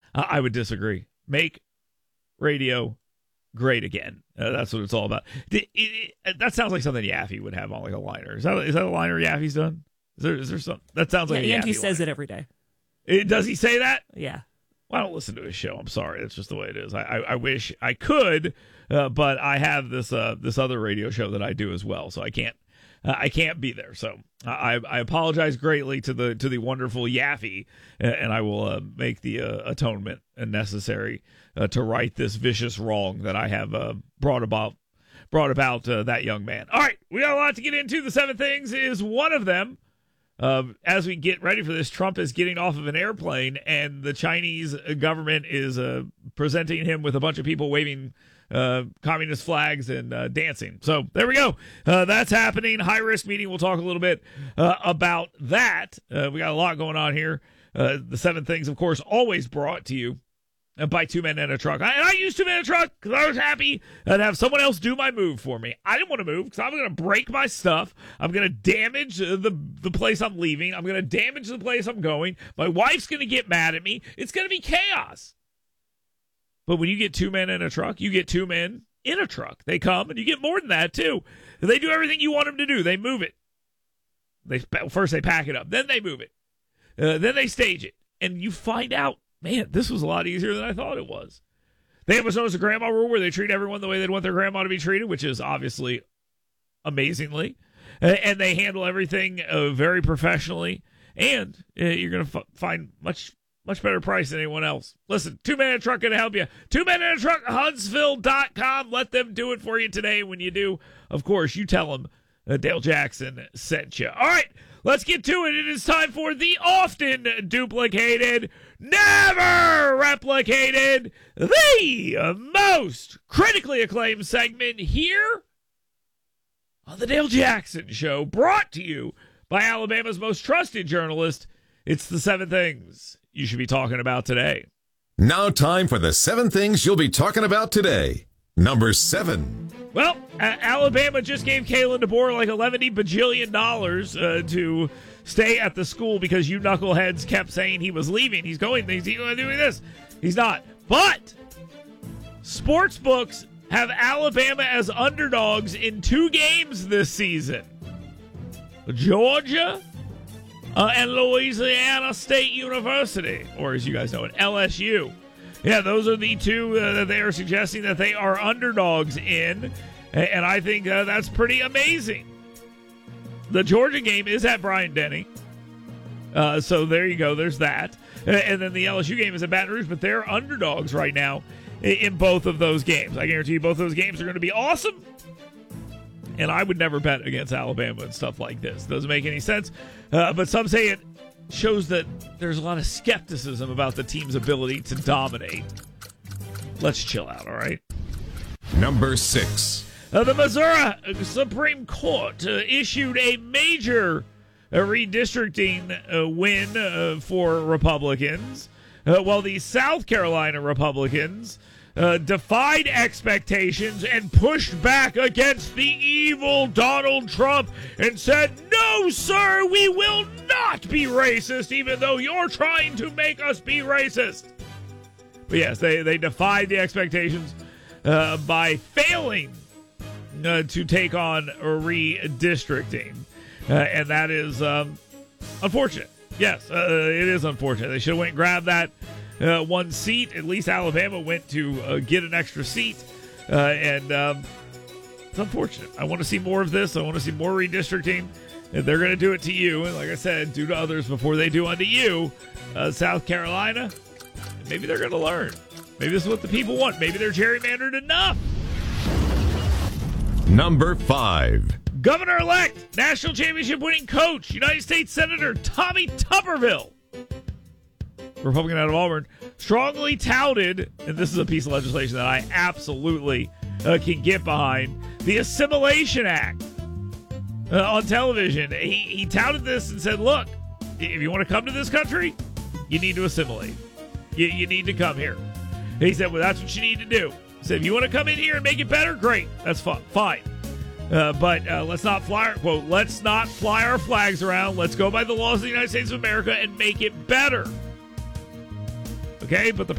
I would disagree. Make radio great again. That's what it's all about. That sounds like something Yaffe would have on like a liner. Is that a liner Yaffe's done? Is there something that sounds like a Yaffe Yankee says liner. it every day. Does he say that? Yeah. Well, I don't listen to his show. I'm sorry. That's just the way it is. I wish I could, but I have this other radio show that I do as well, so I can't be there. So I apologize greatly to the wonderful Yaffe, and I will make the atonement necessary to right this vicious wrong that I have brought about that young man. All right, we got a lot to get into. The 7 things is one of them. As we get ready for this, Trump is getting off of an airplane, and the Chinese government is presenting him with a bunch of people waving communist flags and dancing. So there we go. That's happening. High risk meeting. We'll talk a little bit about that. We got a lot going on here. The 7 things, of course, always brought to you by 2 Men and a Truck. And I used 2 Men and a Truck because I was happy to have someone else do my move for me. I didn't want to move because I'm going to break my stuff. I'm going to damage the place I'm leaving. I'm going to damage the place I'm going. My wife's going to get mad at me. It's going to be chaos. But when you get 2 men in a truck, you get 2 men in a truck. They come, and you get more than that, too. They do everything you want them to do. They move it. First, they pack it up. Then they move it. Then they stage it. And you find out, man, this was a lot easier than I thought it was. They have what's known as a grandma rule where they treat everyone the way they'd want their grandma to be treated, which is obviously amazingly. And they handle everything very professionally. And you're going to find much better price than anyone else. Listen, 2 Men in a Truck going to help you. 2 Men in a Truck, Huntsville.com. Let them do it for you today. When you do, of course, you tell them Dale Jackson sent you. All right, let's get to it. It is time for the often duplicated, never replicated, the most critically acclaimed segment here on the Dale Jackson Show, brought to you by Alabama's most trusted journalist. It's the 7 things you should be talking about today. Now time for the 7 things you'll be talking about today. Number 7. Well, Alabama just gave Kalen DeBoer like $11 bajillion to stay at the school because you knuckleheads kept saying he was leaving. He's going doing this. He's not. But sports books have Alabama as underdogs in 2 games this season. Georgia and Louisiana State University, or as you guys know it, LSU. Yeah, those are the 2 that they are suggesting that they are underdogs in, and I think that's pretty amazing. The Georgia game is at Bryant-Denny, so there you go. There's that. And then the LSU game is at Baton Rouge, but they're underdogs right now in both of those games. I guarantee you both those games are going to be awesome, and I would never bet against Alabama and stuff like this. Doesn't make any sense, but some say it shows that there's a lot of skepticism about the team's ability to dominate. Let's chill out, all right? Number 6. The Missouri Supreme Court issued a major redistricting win for Republicans, while the South Carolina Republicans defied expectations and pushed back against the evil Donald Trump and said, "No, sir, we will not be racist, even though you're trying to make us be racist." But yes, they defied the expectations by failing to take on redistricting. And that is unfortunate. Yes, it is unfortunate. They should have went and grabbed that 1 seat. At least Alabama went to get an extra seat. And it's unfortunate. I want to see more of this. I want to see more redistricting. If they're going to do it to you, and like I said, do to others before they do unto you, South Carolina, maybe they're going to learn. Maybe this is what the people want. Maybe they're gerrymandered enough. Number 5. Governor-elect, national championship winning coach, United States Senator Tommy Tuberville, Republican out of Auburn, strongly touted, and this is a piece of legislation that I absolutely can get behind, the Assimilation Act on television. He touted this and said, look, if you want to come to this country, you need to assimilate. You need to come here. He said, well, that's what you need to do. He said, if you want to come in here and make it better, great. That's fine. But let's not fly our flags around. Let's go by the laws of the United States of America and make it better. Okay, but the